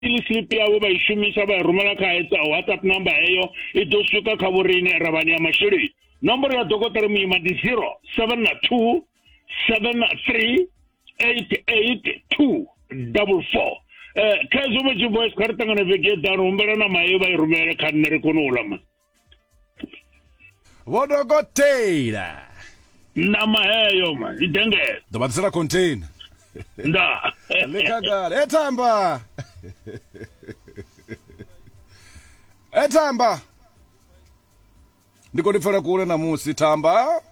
slip yavo ba ishumisa ba rumela kha etsa WhatsApp number eyo e do suka kha borine rabani ya masheleni. Nomoro ya dokotela Muima di 072 73 88244. Kazo mo voice karta ngana veke dano umbera na mayo ba rumela kha nere kono ulama. Vodokotela. Nama heyo man, idenge. Dobatsela contain. Nda. Lekagala, etamba. Etamba. Ndiko ndifana kule na musi tamba.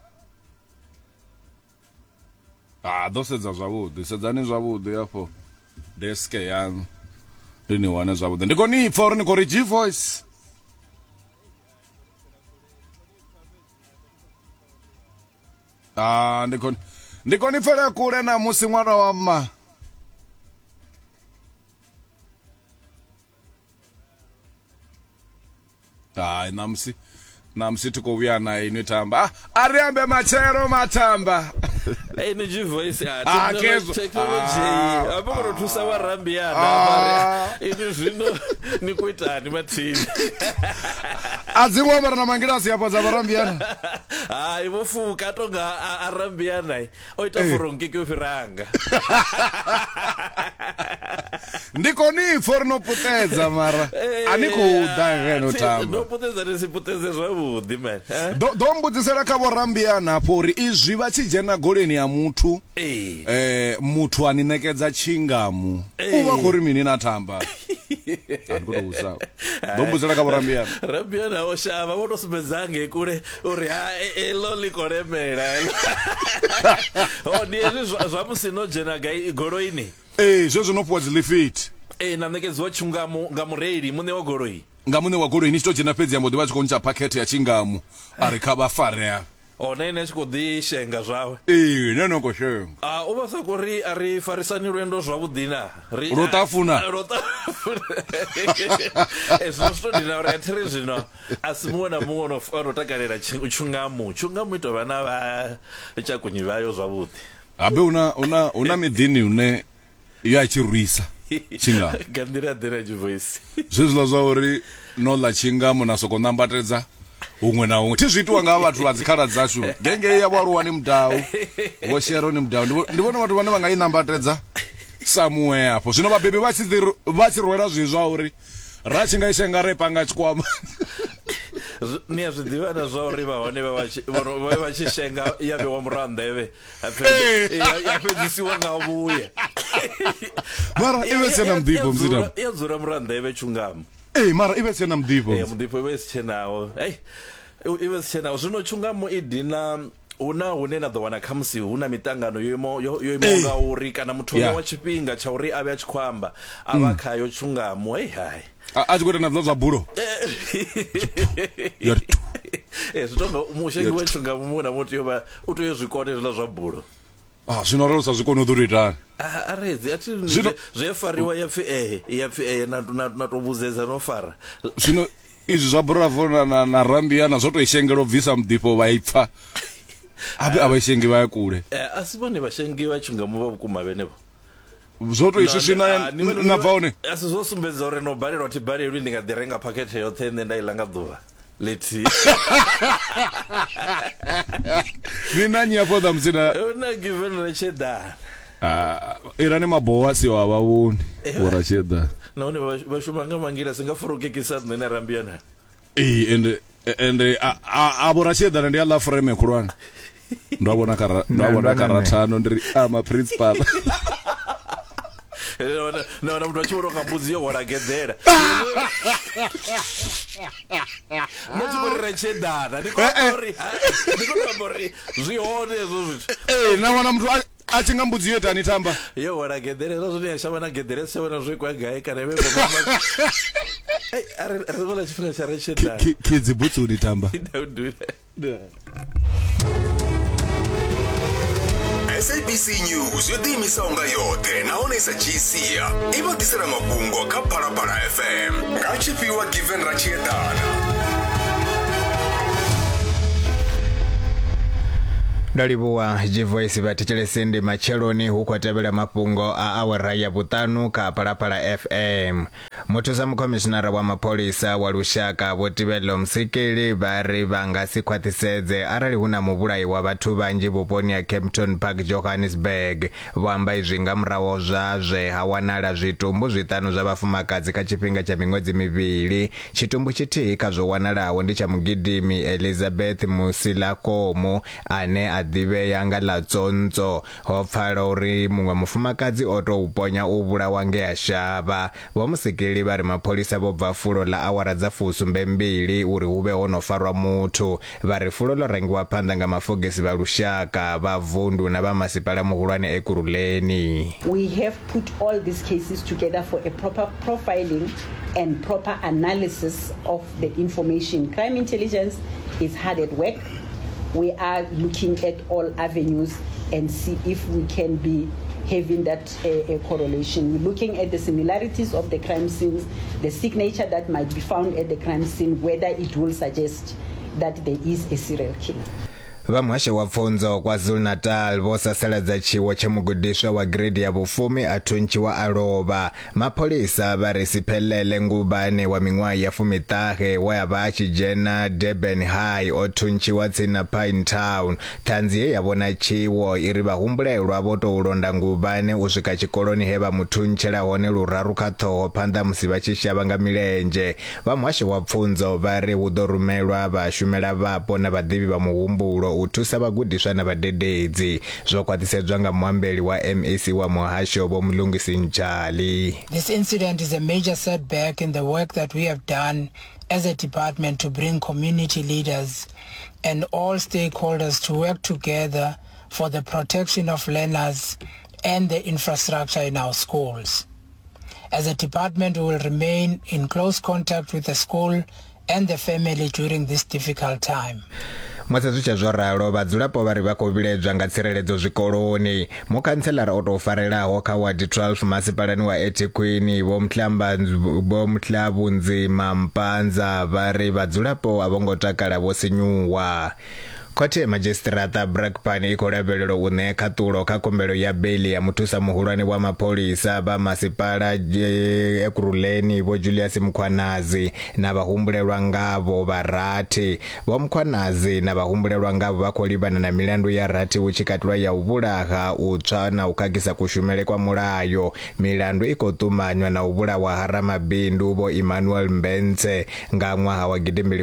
Dosedza zwavhuḓi, sedzani zwavhuḓi afho. Deske yanu. Ndini wane zwavhuḓi. Ndiko ni for ni kori G voice. Ndiko nifela kule na musi mwana wa mma. Namsi tuko vya na inu tamba. Ariambe machero matamba. Ni G voice ya technology. Apoko tusa wa rambiana. Ini zvino ni kuitani matini. Azingwa mara na mangirasi hapo za rambiana. Ivofuka tonga arambiana. Oita furongi kufiranga. Ndiko ni forno puteza mara. Aniko udangeno tamba. No puteza nisiputeze zwavhuḓi man. Dombudzisela kha vorambiana pori izwi vha tshi dzhena goleni ya muthu muthu aninekedza chingamu uva khori mini na tamba andikutokusa dombudzela kha vorambiana rambiana oshava votosumbedzange kule uri elo likoremela ni ezwi zwa musi no dzhena goloini zwo zvinopfuwa dzilifiti nanekedziwa chingamu nga mureili mune wa goloi nga mune wa goloi ni chitodzhena fhedzi ya mboḓi vha tshi khou ntsha phakhethe ya chingamu ari kha vha farea nene tshi khou ḓi shenga zwawe nene khou shenga u vha sa kuri a ri farisani lwendo zwavhuḓi na rotafuna zwino zwitodina uri athiri zwino a si muṅwe na muṅwe ono takalela tshungamu ito vhana vha tshakunyi vhayo zwavhuḓi habe una miḓini une yo a tshi rwisa chingamu nga nḓila ḓela G voice zwezwiḽa zwa uri no ḽa chingamu na soko nambatedza huṅwe na huṅwe thi zwiitiwa nga vhathu vha dzikhala dzashu genge ya vhaluwa ni mudau vho shero ni mudau ndi vhona vhathu vhane vha nga i nambatedza somewhere afho zwino vhabebi vha tshi rwela zwi zwa uri ra tshi nga ishenga re panga tshikwama ni a zwiḓivha na zwa uri vhahone vha tshi shenga ya vhewa murahu nḓevhe ya fhedzisiwa nga vhuya mara ive sena mḓivho mzina ya dzula murahu nḓevhe tshungamu mara ive sena mḓivho mḓivho ive si tshenaho ive si tshenaho zwino tshungamu i dina hune na ḓo wana khamusi hu na miṱangano yo imaho nga uri kana muthu wa tshifhinga tsha uri a vhe a tshi khou amba a vha khayo tshungamu hai a tshi khou ita na zwa bulo zwitonga mushengi wa tshungamu muṅwe na muṅwe u tea zwikone zwiḽa zwa bulo zwino arali sa zwikone u ḓo tou itani aredzi athi zwi fariwa yapfi na to vhudzedza no fara zwino izwi zwa bravo na rambiana zwo to ishengela u bvisa mḓifho vha ipfa abe abashengi vha ya kule asibone bashengi vha tshungamu vha vhukuma benevo zwo to iswi na bva hone zwo sumbedza uri no balelwa thi balelwi ndi nga ḓi renga phakhethe yoṱhe nṋe nda iḽa nga ḓuvha leti ni na nyafo da mzina una given na cheda irani mabowa si wa vhavuni ora cheda naone vhashumanga mangira singafurukekisa nṋe na rambiana ende abora cheda ndi alla frame khulwana ndabona karathano ndiri ama principal no muthu achivhona kabudzi yo waragedzera nochikorerechedana ndikotori zvihone izvo zvithu nawana muthu achinga mbudzi yo tani tamba yo waragedzera izvo yashava nagedzera sevana zvekwagaye kana ive ariona chifina charechedana kidzi butsu unitamba SABC News yo ḓiimisa nga yoṱhe nahone isa dzhiisia i vha ḓisela mafhungo kha Phalaphala FM nga tshifhiwa Given Rachiedana. Dalibuwa G-Voice vatechelesende macheloni huku atebela mapungo a awara ya butanu ka Parapara FM. Mutuza mkomishinara wa mapolisa wa Lushaka votibelo msikili bari vangasi kwatiseze arali huna mubulai wa batu banji buponi ya Kempton Park Johannesburg wamba izinga mrawo zazwe hawanala zitumbu zitanu za bafumakazi kachipinga cha mingwezi mibili. Chitumbu chiti kazo wanala wondi cha mugidimi Elizabeth Musilakomo ane adive yanga la tsonzo hofalori mungwa mufumakazi oto uponya ubula wange ashaba wamusikili bari mapolisa bobva fulo la awara za fusumbe mbili uri ube onofarwa mutu bari fulo lorengiwa panda nga mafogesi ba Lushaka bavundu na bamasipala muhulwane Ekurhuleni. We have put all these cases together for a proper profiling and proper analysis of the information. Crime intelligence is hard at work. We are looking at all avenues and see if we can be having that correlation. We're looking at the similarities of the crime scenes, the signature that might be found at the crime scene, whether it will suggest that there is a serial killer. Vamwashe wafunzo kwa KwaZulu-Natal vosasala za chiwo chamugudishwa wa grade ya bufumi atunchi wa Aroba. Mapolisa barisipelele ngubane wa mingwai ya fumitahe waya bachi jena Durban High otunchi wa Tsina Pine Town. Tanzie yabona chiwo iriba humbule lwaboto ulonda ngubane usika chikoloni heba mutunchela hone luraruka toho panda musiba chishabanga milenje. Vamwashe wafunzo bari udorumelwa bashumela vapo na badivi ba muhumbulo utusa bagudishwa na badededzi zokwatisedzwa nga mwambeli wa MEC wa Muhasho bomlungisi Njali. This incident is a major setback in the work that we have done as a department to bring community leaders and all stakeholders to work together for the protection of learners and the infrastructure in our schools. As a department, we will remain in close contact with the school and the family during this difficult time. Mwatsazucha zoralo badzulapo bari bakoviledzwa nga tsireledzo zwikoloni. Mukhanselara otofarelaho kha ward 12 masipalani wa eThekwini bomhlabunzima Mpanza bari badzulapo avongotakala vosinyuwa. Kote magistrata Brakpan ikolabelelo une katulo kakombelo ya beli ya mutusa muhulwane wa mapolisa ba masipala Ekurhuleni bo Julius Mkhwanazi na bahumbulelwa ngabo barati bo Mkhwanazi na bahumbulelwa ngabo bakolibana na milandu ya rati uchikatwa ya ubulaha utswana ukagisa kushumele kwa mulayo. Milandu ikotumanywa na ubula wa Harama Bindu bo Emmanuel Mbenze nga mwaha wa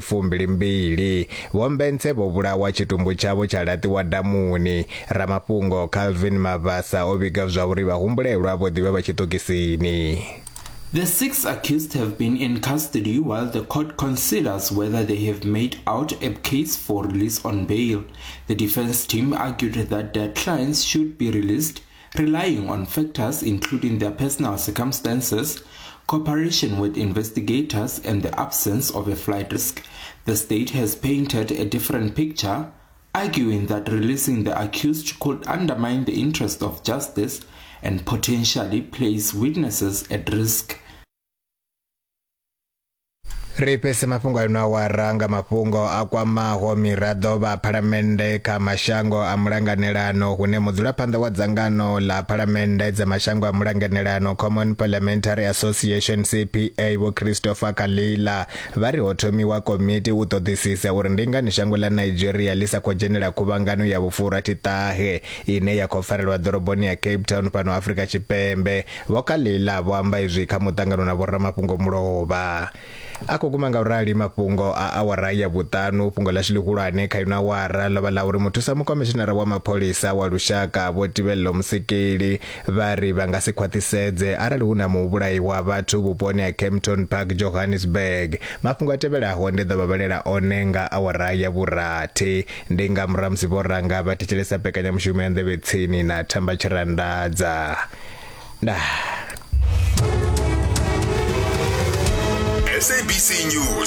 2022 bo Mbenze bo bula wa chitumbu chabo chalati wa damuni. Ramapungo Calvin Mavasa obiga zwauri bahumbulelwa abo diba bachitokisini. The 6 accused have been in custody while the court considers whether they have made out a case for release on bail. The defense team argued that their clients should be released, relying on factors including their personal circumstances, cooperation with investigators, and the absence of a flight risk. The state has painted a different picture, arguing that releasing the accused could undermine the interest of justice and potentially place witnesses at risk. Ripese mapungo anuawaranga mapungo akwamaho mirado ba paramende ka mashango amulanganelano kune muzula panda wa dzangano la paramende za mashango amulanganelano Common Parliamentary Association CPA wo Christopher Kalila vari otomi wa komiti utodhisisa urindinga ni shango la Nigeria lisa kojenela kubangano ya bufura titahe ine ya kofarelwa doroboni ya Cape Town pano Afrika Chipembe. Wokalila wamba izika mutangano na borra mapungo muloba ako kumanga urali mapungo a awara ya butanu pungo la shilihulwane kayuna wara labalauri mutusa mukomishinara wa mapolisa wa Lushaka votibelo msikili vari vangasikhwatiseze arali huna mubulai wa batu buponi ya Kempton Park Johannesburg. Mapungo atebela honde babalela onenga awara ya burati ndinga mramsi boranga batichelesa pekanya mshumende betsini na tamba chirandaza SABC News.